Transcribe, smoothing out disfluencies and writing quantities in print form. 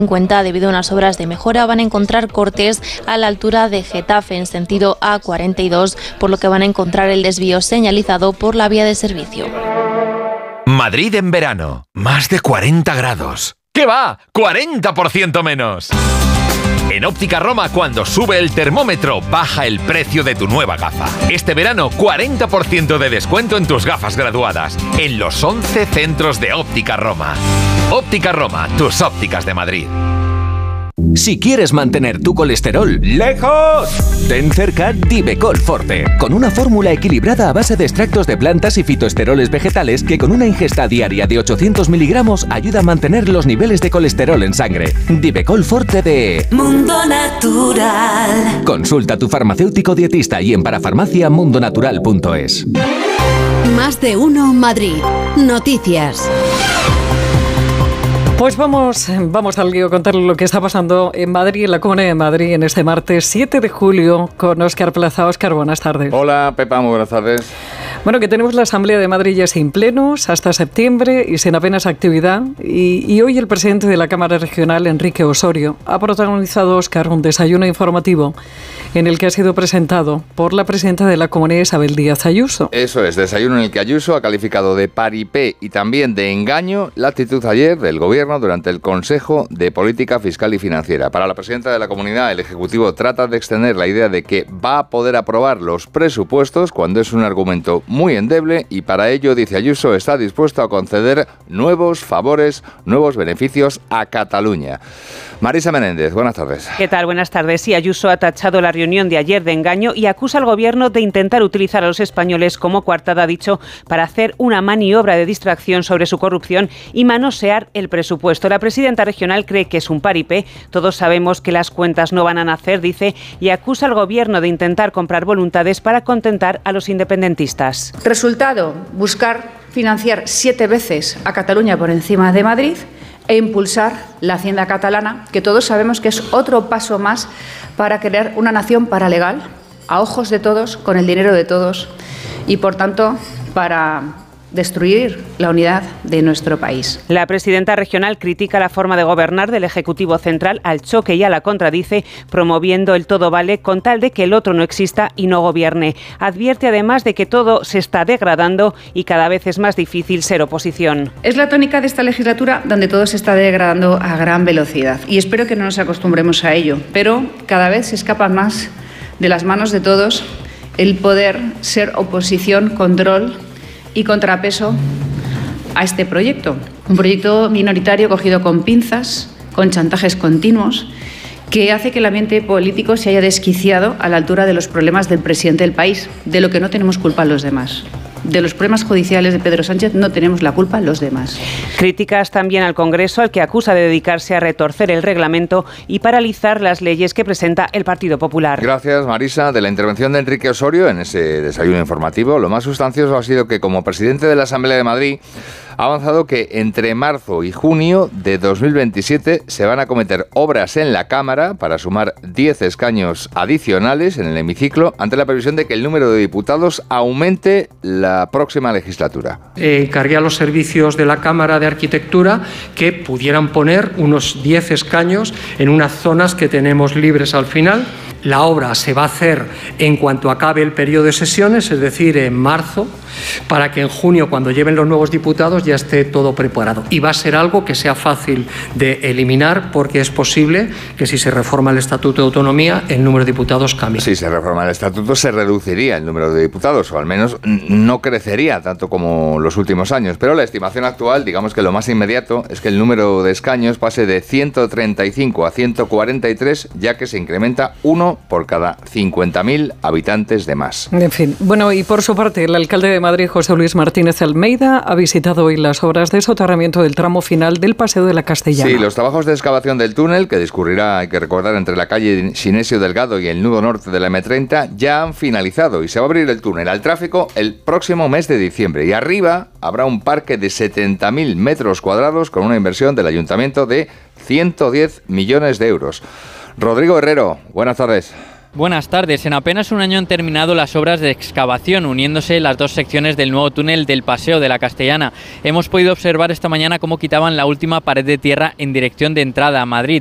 en cuenta, debido a unas obras de mejora, van a encontrar cortes a la altura de Getafe en sentido A42, por lo que van a encontrar el desvío señalizado por la vía de servicio. Madrid en verano, más de 40 grados. ¿Qué va? ¡40% menos! En Óptica Roma, cuando sube el termómetro, baja el precio de tu nueva gafa. Este verano, 40% de descuento en tus gafas graduadas, en los 11 centros de Óptica Roma. Óptica Roma, tus ópticas de Madrid. Si quieres mantener tu colesterol lejos, ten cerca Divecol Forte, con una fórmula equilibrada a base de extractos de plantas y fitoesteroles vegetales que con una ingesta diaria de 800 miligramos ayuda a mantener los niveles de colesterol en sangre. Divecol Forte de Mundo Natural. Consulta a tu farmacéutico dietista y en parafarmaciamundonatural.es. Más de uno Madrid. Noticias. Pues vamos al lío, contarle lo que está pasando en Madrid, en la Comunidad de Madrid, en este martes 7 de julio, con Óscar Plaza. Óscar, buenas tardes. Hola, Pepa, muy buenas tardes. Bueno, que tenemos la Asamblea de Madrid ya sin plenos hasta septiembre y sin apenas actividad. Y hoy el presidente de la Cámara Regional, Enrique Osorio, ha protagonizado, Óscar, un desayuno informativo en el que ha sido presentado por la presidenta de la Comunidad, Isabel Díaz Ayuso. Eso es, desayuno en el que Ayuso ha calificado de paripé y también de engaño la actitud ayer del Gobierno durante el Consejo de Política Fiscal y Financiera. Para la presidenta de la Comunidad, el Ejecutivo trata de extender la idea de que va a poder aprobar los presupuestos cuando es un argumento muy endeble y para ello, dice Ayuso, está dispuesto a conceder nuevos favores, nuevos beneficios a Cataluña. Marisa Menéndez, buenas tardes. ¿Qué tal? Buenas tardes. Sí, Ayuso ha tachado la reunión de ayer de engaño y acusa al Gobierno de intentar utilizar a los españoles como coartada, ha dicho, para hacer una maniobra de distracción sobre su corrupción y manosear el presupuesto. La presidenta regional cree que es un paripé. Todos sabemos que las cuentas no van a nacer, dice, y acusa al Gobierno de intentar comprar voluntades para contentar a los independentistas. Resultado, buscar financiar 7 veces a Cataluña por encima de Madrid e impulsar la hacienda catalana, que todos sabemos que es otro paso más para crear una nación paralegal, a ojos de todos, con el dinero de todos, y por tanto para destruir la unidad de nuestro país. La presidenta regional critica la forma de gobernar del Ejecutivo Central, al choque y a la contradice, promoviendo el todo vale con tal de que el otro no exista y no gobierne. Advierte además de que todo se está degradando y cada vez es más difícil ser oposición. Es la tónica de esta legislatura donde todo se está degradando a gran velocidad y espero que no nos acostumbremos a ello, pero cada vez se escapa más de las manos de todos el poder ser oposición, control y contrapeso a este proyecto. Un proyecto minoritario cogido con pinzas, con chantajes continuos, que hace que el ambiente político se haya desquiciado a la altura de los problemas del presidente del país, de lo que no tenemos culpa los demás. De los problemas judiciales de Pedro Sánchez no tenemos la culpa los demás. Críticas también al Congreso, al que acusa de dedicarse a retorcer el reglamento y paralizar las leyes que presenta el Partido Popular. Gracias, Marisa. De la intervención de Enrique Osorio en ese desayuno informativo, lo más sustancioso ha sido que como presidente de la Asamblea de Madrid ha avanzado que entre marzo y junio de 2027 se van a acometer obras en la Cámara para sumar 10 escaños adicionales en el hemiciclo ante la previsión de que el número de diputados aumente la próxima legislatura. Encargué a los servicios de la Cámara de Arquitectura que pudieran poner unos 10 escaños en unas zonas que tenemos libres al final. La obra se va a hacer en cuanto acabe el periodo de sesiones, es decir, en marzo, para que en junio, cuando lleven los nuevos diputados, ya esté todo preparado. Y va a ser algo que sea fácil de eliminar, porque es posible que si se reforma el Estatuto de Autonomía, el número de diputados cambie. Si se reforma el Estatuto, se reduciría el número de diputados, o al menos no crecería tanto como los últimos años. Pero la estimación actual, digamos que lo más inmediato, es que el número de escaños pase de 135 a 143, ya que se incrementa uno por cada 50.000 habitantes de más. En fin, bueno, y por su parte, el alcalde de Madrid, José Luis Martínez Almeida, ha visitado hoy las obras de soterramiento del tramo final del Paseo de la Castellana. Sí, los trabajos de excavación del túnel, que discurrirá, hay que recordar, entre la calle Sinesio Delgado y el nudo norte de la M30, ya han finalizado y se va a abrir el túnel al tráfico el próximo mes de diciembre. Y arriba habrá un parque de 70.000 metros cuadrados con una inversión del ayuntamiento de 110 millones de euros. Rodrigo Herrero, buenas tardes. Buenas tardes. En apenas un año han terminado las obras de excavación, uniéndose las dos secciones del nuevo túnel del Paseo de la Castellana. Hemos podido observar esta mañana cómo quitaban la última pared de tierra en dirección de entrada a Madrid.